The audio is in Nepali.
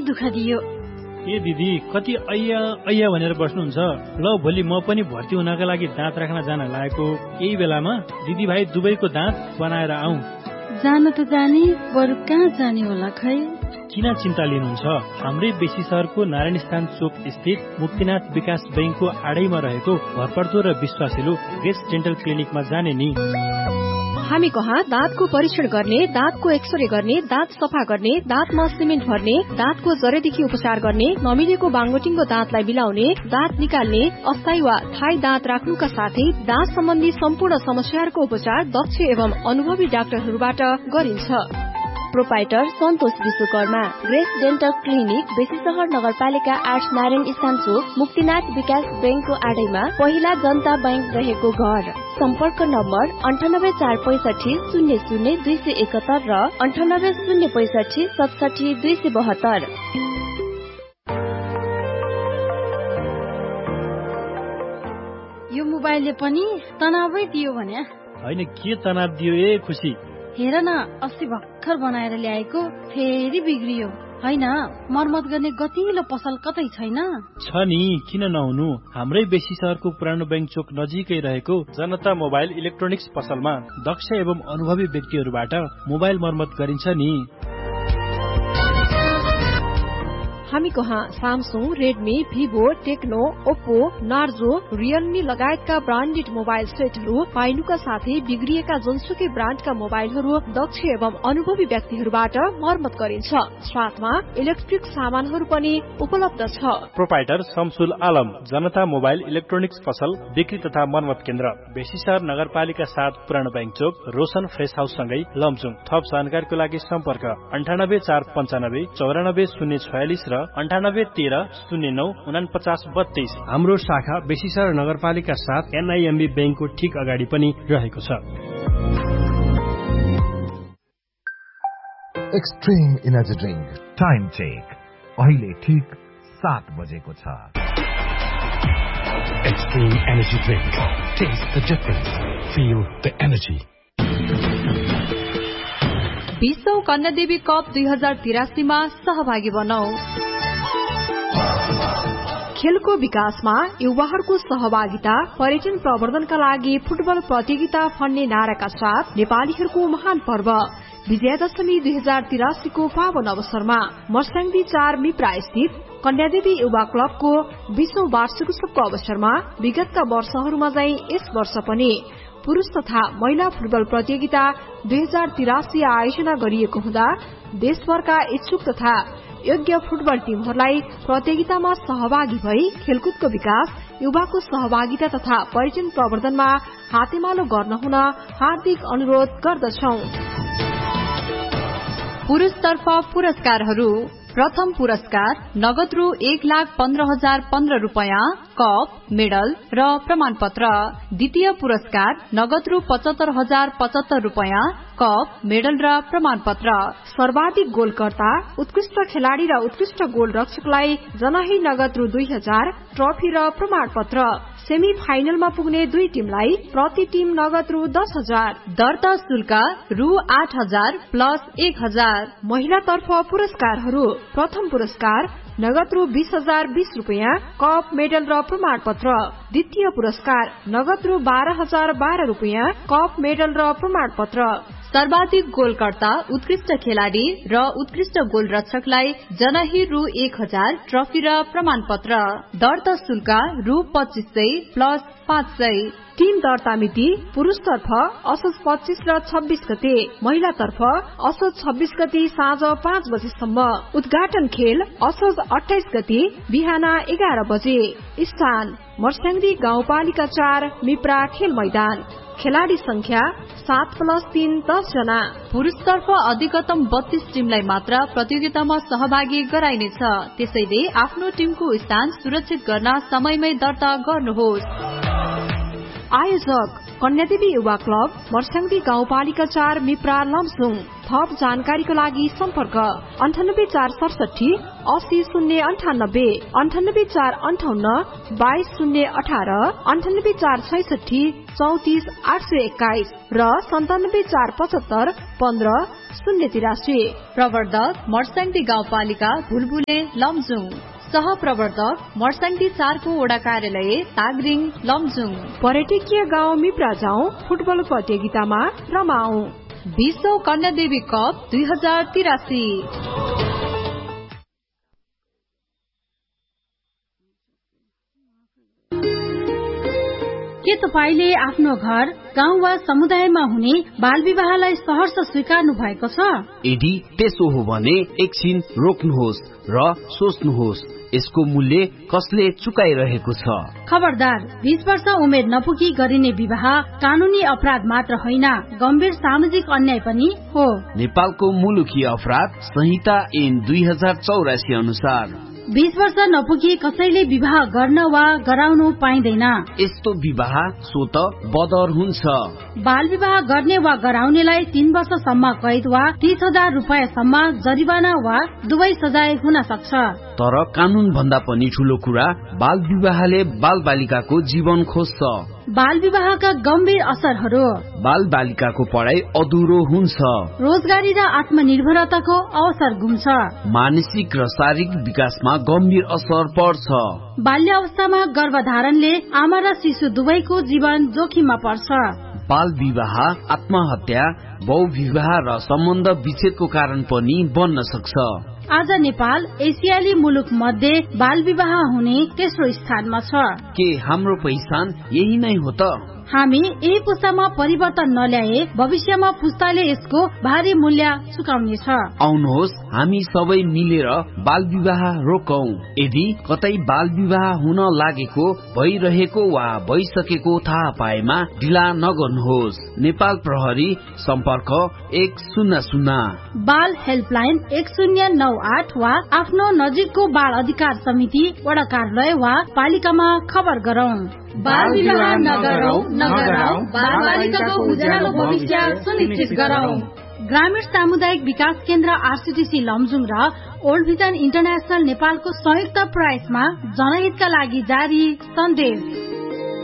दुःख दियो। ए दिदी कति ऐया ऐया भनेर बस्नुहुन्छ। ल भोलि म पनि भर्ती हुनका लागि दाँत राख्न जान लागेको यही बेलामा दिदीभाइ दुवैको दाँत बनाएर आऊ। जान त जाने, बरु कहाँ जाने होला खै। किन चिन्ता लिनुहुन्छ? हाम्रै बेसी शहरको नारायण स्थान चोक स्थित मुक्तिनाथ विकास बैंकको आडैमा रहेको भरपर्दो र विश्वासिलो ग्रेस डेन्टल क्लिनिकमा जाने नि। हामी कहाँ दाँतको परीक्षण गर्ने, दाँतको एक्सरे गर्ने, दाँत सफा गर्ने, दाँतमा सिमेन्ट भर्ने, दाँतको जरेदेखि उपचार गर्ने, नमिलेको बाङ्गोटिङ्गो दाँतलाई मिलाउने, दाँत निकाल्ने, अस्थायी वा थायी दाँत राख्नुका साथै दाँत सम्बन्धी सम्पूर्ण समस्याहरूको उपचार दक्ष एवं अनुभवी डाक्टरहरूबाट गरिन्छ। प्रोपाइटर सन्तोष विश्वकर्मा, ग्रेस डेन्टल क्लिनिक, बेसी शहर नगरपालिका 8 नारायण स्थान चोक, मुक्तिनाथ विकास बैंकको आडैमा, पहिला जनता बैंक रहेको घर। सम्पर्क नम्बर 9845600271 र 9805677272। यो मोबाइलले पनि तनावै दियो भने? होइन, के तनाव दियो ए खुसी? हेर न, अस्ति भर्खर बनाएर ल्याएको फेरि बिग्रियो। होइन, मर्मत गर्ने गतिलो पसल कतै छैन? छ नि, किन नहुनु। हाम्रै बेसी शहरको पुरानो बैंक चोक नजिकै रहेको जनता मोबाइल इलेक्ट्रोनिक्स पसलमा दक्ष एवं अनुभवी व्यक्तिहरूबाट मोबाइल मर्मत गरिन्छ नि। हामी कहाँ Samsung, Redmi, Vivo, Tecno, Oppo, Narzo, Realme लगायतका ब्रान्डेड मोबाइल सेटहरू पाइनुका साथै बिग्रिएका जुनसुकै ब्रान्डका मोबाइलहरू दक्ष एवं अनुभवी व्यक्तिहरूबाट मर्मत गरिन्छ। साथमा इलेक्ट्रिक सामानहरू पनि उपलब्ध छ। प्रोपाइटर शमसुल आलम, जनता मोबाइल इलेक्ट्रोनिक्स पसल बिक्री तथा मर्मत केन्द्र, बेसी शहर नगरपालिका 7 पुरानो बैंक चोक, रोशन फ्रेस हाउस सँगै लमजुङ। थप जानकारीको लागि सम्पर्क 9845 94 046 र 9813094932। हाम्रो शाखा बेसी शहर नगरपालिका 7 NIMB बैंकको ठिक अगाडि पनि रहेको छ। Extreme energy drink time check अहिले ठिक 7 बजेको छ। Extreme energy drink, test the difference, feel the energy. विश्व कन्यादेवी कप 2083 मा सहभागी बनौ। खेलको विकासमा युवाहरूको सहभागिता, पर्यटन प्रवर्धनका लागि फुटबल प्रतियोगिता फन्ने नाराका साथ नेपालीहरूको महान पर्व विजयादशमी 2083 को पावन अवसरमा मर्स्याङदी 4 मिप्रा स्थित कन्यादेवी युवा क्लबको 20औं वार्षिकोत्सवको अवसरमा विगतका वर्षहरूमा झैं यस वर्ष पनि पुरूष तथा महिला फुटबल प्रतियोगिता 2083 आयोजना गरिएको हुँदा देशभरका इच्छुक तथा योग्य फुटबल टिमहरूलाई प्रतियोगितामा सहभागी भई खेलकुदको विकास, युवाको सहभागिता तथा पर्यटन प्रवर्धनमा हातेमालो गर्न हुन हार्दिक अनुरोध गर्दछौं। पुरुषतर्फ पुरस्कारहरू: प्रथम पुरस्कार नगद रु 1,15,015 रूपैयाँ, कप, मेडल र प्रमाणपत्र। द्वितीय पुरस्कार नगद रु 75,075 रूपैयाँ, कप, मेडल र प्रमाणपत्र। सर्वाधिक गोलकर्ता, उत्कृष्ट खेलाड़ी र उत्कृष्ट गोल रक्षकलाई जनही नगद रु 2,000, ट्रफी र प्रमाणपत्र। सेमी फाइनलमा पुग्ने 2 टिमलाई प्रति टिम नगद रु 10,000। दर्ता शुल्क रु 8,000 प्लस 1,000। महिला तर्फ पुरस्कारहरू: प्रथम पुरस्कार नगद रु 20,020 रूपैयाँ, कप, मेडल र प्रमाणपत्र। द्वितीय पुरस्कार नगद रु 12,012 रूपैयाँ, कप, मेडल र प्रमाणपत्र। सर्वाधिक गोलकर्ता, उत्कृष्ट खेलाड़ी र उत्कृष्ट गोल रक्षकलाई जनही रु 1,000, ट्रफी र प्रमाणपत्र। दर्ता शुल्क रु 2,500 प्लस 500। टिम दर्ता मिति: पुरूषतर्फ असोज 25 र 26 गते, महिलातर्फ असोज 26 गते साँझ 5 बजेसम्म। उद्घाटन खेल असोज 28 गते बिहान 11 बजे। स्थान मर्स्याङदी गाउँपालिका 4 मिप्रा खेल मैदान। खेलाड़ी संख्या 7+3 10 जना। पुरुषतर्फ अधिकतम 32 टिमलाई मात्र प्रतियोगितामा सहभागी गराइनेछ, त्यसैले आफ्नो टिमको स्थान सुरक्षित गर्न समयमै दर्ता गर्नुहोस्। आयोजक कन्यादेवी युवा क्लब मर्स्याङ्दी गाउँपालिका 4 मिप्रा लमजुङ। थप जानकारीको लागि सम्पर्क 9846 80098 98458 22018 98466 34821 र 97475 15083। प्रवर्धक मर्स्याङ्दी गाउँपालिका भुलभुले लमजुङ। सहप्रवर्धक मर्स्याङ्दी 4 को वडा कार्यालय तागरिङ लमजुङ। पर्यटकीय गाउँ मिप्रा जाउँ, फुटबल प्रतियोगितामा रमाऊ। विश्व कन्यादेवी कप 2083। के तपाईले आफ्नो घर, गाउँ वा समुदायमा हुने बाल विवाहलाई सहर्ष स्वीकार्नु भएको छ? यदि त्यसो हो भने एकछिन रोक्नुहोस् र सोच्नुहोस्, यसको मूल्य कसले चुकाइरहेको छ? खबरदार, 20 वर्ष उमेर नपुगी गरिने विवाह कानूनी अपराध मात्र होइन, गम्भीर सामाजिक अन्याय पनि हो। नेपालको मुलुकी अपराध संहिता ऐन 2084 अनुसार 20 वर्ष नपुगी कसैले विवाह गर्न वा गराउनु पाइँदैन। यस्तो विवाह स्वत बदर हुन्छ। बाल विवाह गर्ने वा गराउनेलाई 3 वर्षसम्म कैद वा 30,000 रुपियाँसम्म जरिवाना वा दुवै सजाय हुन सक्छ। तर कानून भन्दा पनि ठूलो कुरा, बाल विवाहले बाल बालिकाको जीवन खोज्छ। बाल विवाहका गम्भीर असरहरू: बाल बालिकाको पढाइ अधुरो हुन्छ, रोजगारी र आत्मनिर्भरताको अवसर गुम्छ, मानसिक र शारीरिक विकासमा गम्भीर असर पर्छ। बाल्य अवस्थामा गर्भधारणले आमा र शिशु दुवैको जीवन जोखिममा पर्छ। बाल विवाह आत्महत्या, बहुविवाह र सम्बन्ध विच्छेदको कारण पनि बन्न सक्छ। आज नेपाल एसियाली मुलुक मध्ये बाल विवाह हुने तेस्रो स्थानमा छ। के हाम्रो पहिचान यही नै हो त? हामी यही पुस्तामा परिवर्तन नल्याए भविष्यमा पुस्ताले यसको भारी मूल्य चुकाउनेछ। आउनुहोस् हामी सबै मिलेर बाल विवाह रोकौं। यदि कतै बाल विवाह हुन लागेको, भइरहेको वा भइसकेको थाहा पाएमा ढिला नगर्नुहोस्। नेपाल प्रहरी सम्पर्क 100। बाल हेल्पलाइन 1098 वा आफ्नो नजिकको बाल अधिकार समिति वडा कार्यालय वा पालिकामा खबर गरौं। बाल विवाह नगरौं, बाल बालिकाको उज्यालो भविष्य सुनिश्चित गरौं। ग्रामीण सामुदायिक विकास केन्द्र आरसीटीसी लमजुङ र ओल्ड भिजन इन्टरनेशनल नेपालको संयुक्त प्रयासमा जनहितका लागि जारी सन्देश।